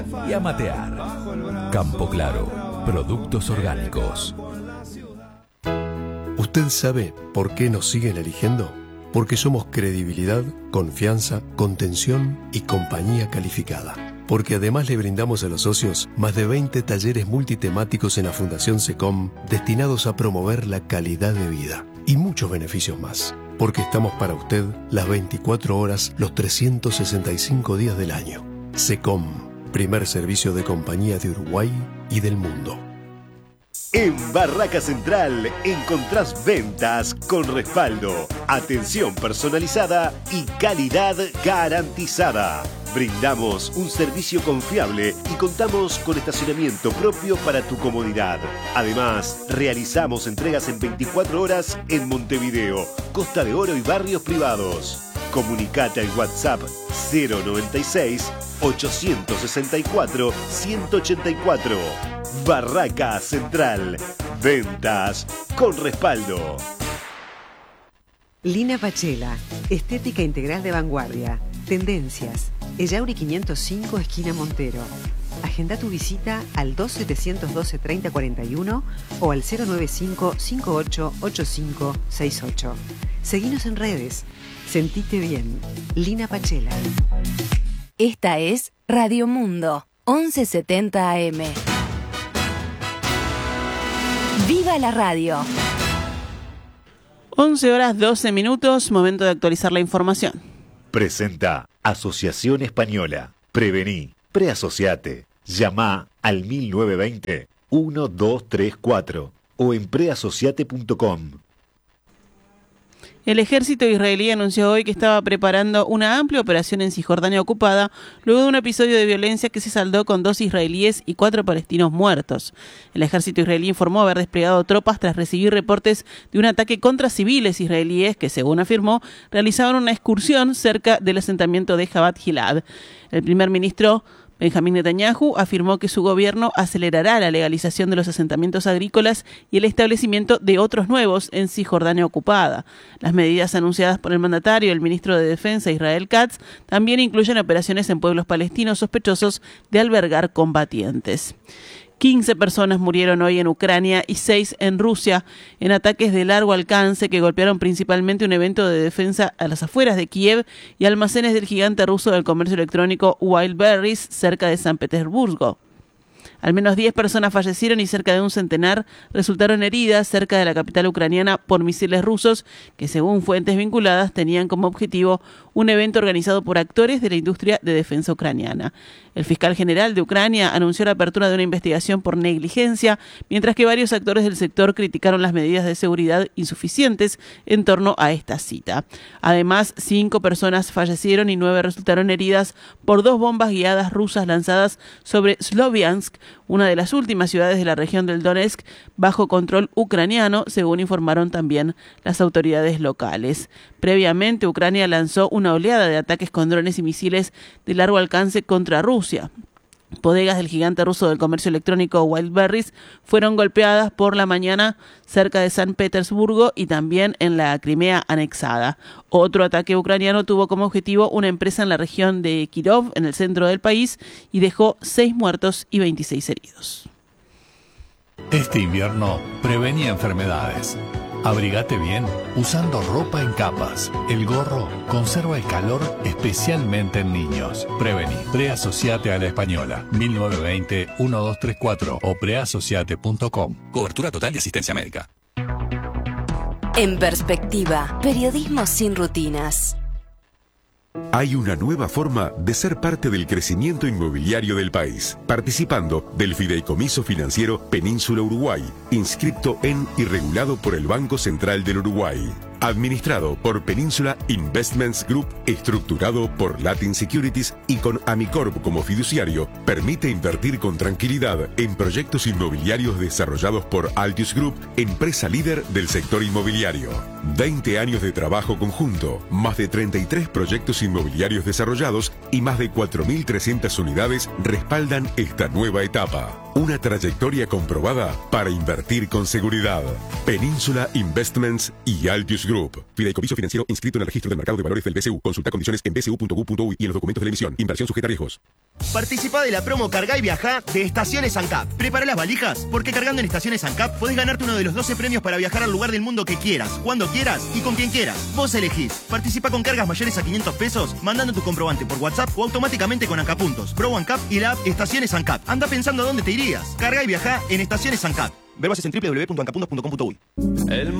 y a matear. Campo Claro, productos orgánicos. ¿Usted sabe por qué nos siguen eligiendo? Porque somos credibilidad, confianza, contención y compañía calificada. Porque además le brindamos a los socios más de 20 talleres multitemáticos en la Fundación SECOM destinados a promover la calidad de vida y muchos beneficios más. Porque estamos para usted las 24 horas, los 365 días del año. SECOM, primer servicio de compañía de Uruguay y del mundo. En Barraca Central encontrás ventas con respaldo, atención personalizada y calidad garantizada. Brindamos un servicio confiable y contamos con estacionamiento propio para tu comodidad. Además, realizamos entregas en 24 horas en Montevideo, Costa de Oro y barrios privados. Comunicate al WhatsApp 096 864 184. Barraca Central. Ventas con respaldo. Lina Pachela, estética integral de vanguardia. Tendencias. Ellauri 505, esquina Montero. Agenda tu visita al 2712-3041 o al 095-588568. Seguinos en redes. Sentite bien. Lina Pachela. Esta es Radio Mundo, 1170 AM. ¡Viva la radio! 11 horas 12 minutos, momento de actualizar la información. Presenta Asociación Española. Prevení, preasociate. Llama al 1920-1234 o en preasociate.com. El ejército israelí anunció hoy que estaba preparando una amplia operación en Cisjordania ocupada luego de un episodio de violencia que se saldó con 2 israelíes y 4 palestinos muertos. El ejército israelí informó haber desplegado tropas tras recibir reportes de un ataque contra civiles israelíes que, según afirmó, realizaban una excursión cerca del asentamiento de Jabat Gilad. El primer ministro Benjamín Netanyahu afirmó que su gobierno acelerará la legalización de los asentamientos agrícolas y el establecimiento de otros nuevos en Cisjordania ocupada. Las medidas anunciadas por el mandatario y el ministro de Defensa, Israel Katz, también incluyen operaciones en pueblos palestinos sospechosos de albergar combatientes. 15 personas murieron hoy en Ucrania y 6 en Rusia en ataques de largo alcance que golpearon principalmente un evento de defensa a las afueras de Kiev y almacenes del gigante ruso del comercio electrónico Wildberries cerca de San Petersburgo. Al menos 10 personas fallecieron y cerca de un centenar resultaron heridas cerca de la capital ucraniana por misiles rusos que, según fuentes vinculadas, tenían como objetivo un evento organizado por actores de la industria de defensa ucraniana. El fiscal general de Ucrania anunció la apertura de una investigación por negligencia, mientras que varios actores del sector criticaron las medidas de seguridad insuficientes en torno a esta cita. Además, 5 personas fallecieron y 9 resultaron heridas por 2 bombas guiadas rusas lanzadas sobre Sloviansk, una de las últimas ciudades de la región del Donetsk, bajo control ucraniano, según informaron también las autoridades locales. Previamente, Ucrania lanzó una oleada de ataques con drones y misiles de largo alcance contra Rusia. Bodegas del gigante ruso del comercio electrónico Wildberries fueron golpeadas por la mañana cerca de San Petersburgo y también en la Crimea anexada. Otro ataque ucraniano tuvo como objetivo una empresa en la región de Kirov, en el centro del país, y dejó 6 muertos y 26 heridos. Este invierno prevení enfermedades. Abrigate bien usando ropa en capas. El gorro conserva el calor especialmente en niños. Prevení. Preasociate a la Española. 1920-1234 o preasociate.com. Cobertura total de asistencia médica. En perspectiva, periodismo sin rutinas. Hay una nueva forma de ser parte del crecimiento inmobiliario del país, participando del Fideicomiso Financiero Península Uruguay, inscripto en y regulado por el Banco Central del Uruguay. Administrado por Península Investments Group, estructurado por Latin Securities y con Amicorp como fiduciario, permite invertir con tranquilidad en proyectos inmobiliarios desarrollados por Altius Group, empresa líder del sector inmobiliario. 20 años de trabajo conjunto, más de 33 proyectos inmobiliarios desarrollados y más de 4.300 unidades respaldan esta nueva etapa. Una trayectoria comprobada para invertir con seguridad. Península Investments y Altius Group. Fideicomiso financiero inscrito en el registro del mercado de valores del BCU. Consulta condiciones en bcu.gu.uy y en los documentos de la emisión. Inversión sujeta a riesgos. Participa de la promo Cargá y Viajá de Estaciones ANCAP. Prepara las valijas, porque cargando en Estaciones ANCAP podés ganarte uno de los 12 premios para viajar al lugar del mundo que quieras, cuando quieras y con quien quieras. Vos elegís. Participa con cargas mayores a 500 pesos, mandando tu comprobante por WhatsApp o automáticamente con ANCAPuntos, Pro ANCAP y la app Estaciones ANCAP. Anda pensando a dónde te irías. Carga y viajá en Estaciones ANCAP. Ver bases en www.ancapuntos.com.uy.